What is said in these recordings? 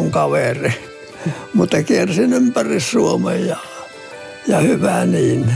mun kaveri. Mutta kiersin ympäri Suomen ja hyvä niin.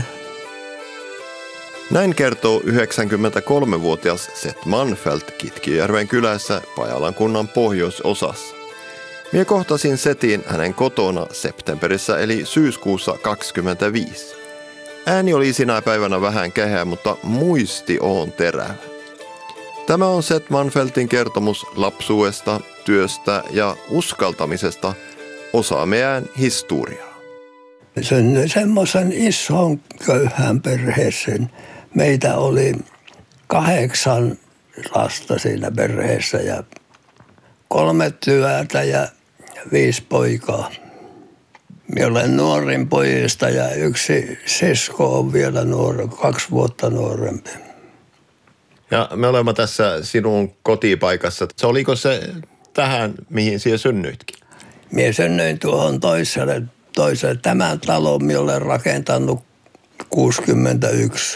Näin kertoo 93-vuotias Seth Manfeldt Kitkijärven kylässä Pajalan kunnan pohjoisosassa. Mie kohtasin Setin hänen kotona septemberissä eli syyskuussa 2025. Ääni oli sinä päivänä vähän käheä, mutta muisti on terävä. Tämä on Seth Manfeldtin kertomus lapsuudesta, työstä ja uskaltamisesta osa meidän historiaa. Synnyin semmoisen ison köyhän perheeseen. Meitä oli 8 lasta siinä perheessä ja 3 tytötä ja 5 poikaa. Minä olen nuorin pojista ja yksi sisko on vielä 2 vuotta nuorempi. Ja me olemme tässä sinun kotipaikassa. Oliko se tähän, mihin sinä synnyitkin? Minä synnyin tuohon toiselle. Tämän talon minä olen rakentanut 61.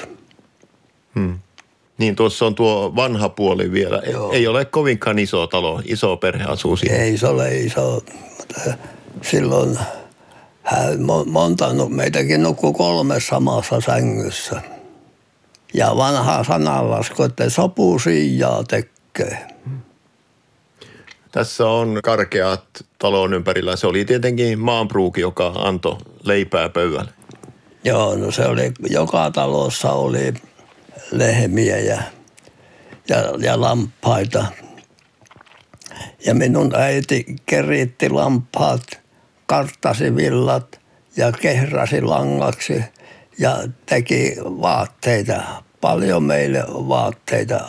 Niin tuossa on tuo vanha puoli vielä. Joo. Ei ole kovinkaan iso talo, iso perhe asuu siinä. Ei se ole iso, mutta silloin meitäkin nukkui 3 samassa sängyssä. Ja vanha sananlasku, että sopu siijaa tekee. Tässä on karkeat talon ympärillä. Se oli tietenkin maanpruuki, joka antoi leipää pöydälle. Joo, no se oli, joka talossa oli lehmiä ja lampaita. Ja minun äiti keritti lampaat, karttasi villat ja kehrasi langaksi ja teki vaatteita. Paljon meille vaatteita.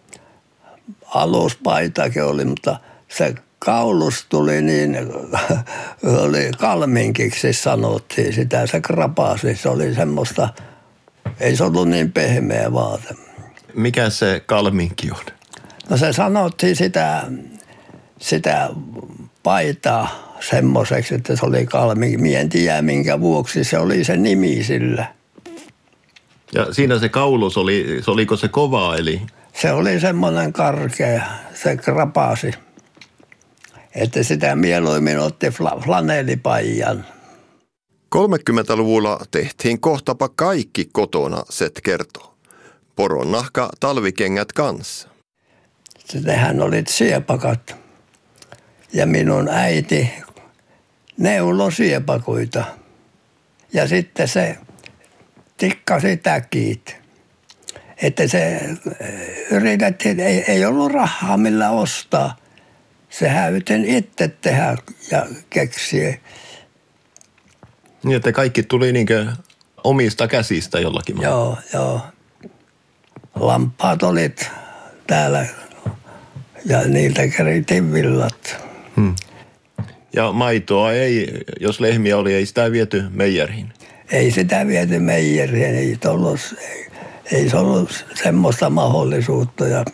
Aluspaitakin oli, mutta se kaulus tuli niin, oli kalminkiksi sanottiin sitä, se krapasi. Se oli semmoista, ei se ollut niin pehmeä vaate. Mikä se kalminki on? No se sanottiin sitä paitaa semmoiseksi, että se oli kalminki. Mie en tiedä minkä vuoksi se oli se nimi sillä. Ja siinä se kaulus oli, oliko se kovaa eli? Se oli semmoinen karkea, se krapasi. Että sitä mieluimmin otti flanellipaijan. 30-luvulla tehtiin kohtapa kaikki kotona, Seth kertoo. Poronnahka, talvikengät kanssa. Nehän olit siepakat. Ja minun äiti neuloi siepakuita. Ja sitten se tikkasi täkit. Että se yritettiin, ei ollut rahaa millä ostaa. Se häytin itse tehdä ja keksiä. Niin, että kaikki tuli niinkö omista käsistä jollakin tavalla. Joo. Lampaat olit täällä ja niiltä kerittiin villat. Ja maitoa ei, jos lehmiä oli, ei sitä viety meijeriin? Ei sitä viety meijeriin, ei se ollut semmoista mahdollisuutta. Ja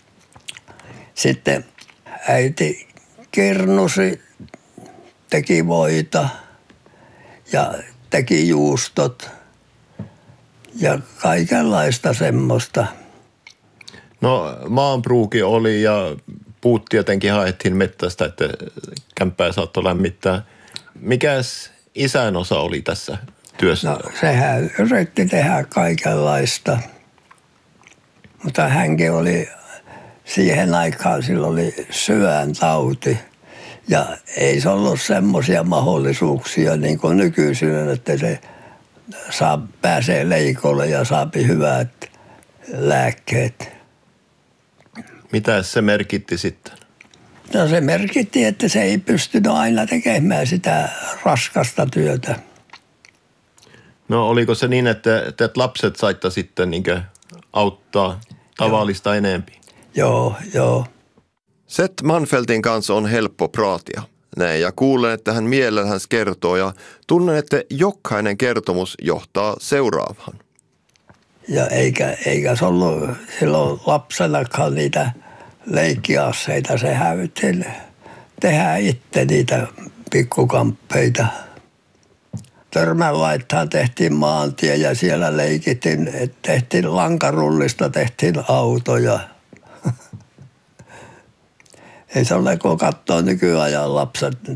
sitten äiti kirnusi, teki voita ja teki juustot ja kaikenlaista semmoista. No maanpruuki oli ja puut tietenkin haettiin mettästä, että kämppää saattoi lämmittää. Mikäs isän osa oli tässä työssä? No sehän yritti tehdä kaikenlaista, mutta hänkin oli siihen aikaan, sillä oli sydäntauti ja ei se ollut semmoisia mahdollisuuksia niin kuin nykyisin, että se pääsee leikolle ja saapi hyvät lääkkeet. Mitä se merkitti sitten? No se merkitti, että se ei pystynyt aina tekemään sitä raskasta työtä. No oliko se niin, että lapset saitte sitten niin auttaa tavallista enempi? Joo. Seth Manfeldtin kanssa on helppo praatia. Näin ja kuulen, että hän mielellään kertoo ja tunnen, että jokainen kertomus johtaa seuraavaan. Ja eikä se ollut silloin lapsenakaan niitä leikkiaseita. Se häytti tehdä itse niitä pikkukamppeita. Törmänlaittaan tehtiin maantie ja siellä leikittiin, tehtiin lankarullista, tehtiin autoja. Ei se ole, kun katsoo nykyajan lapset,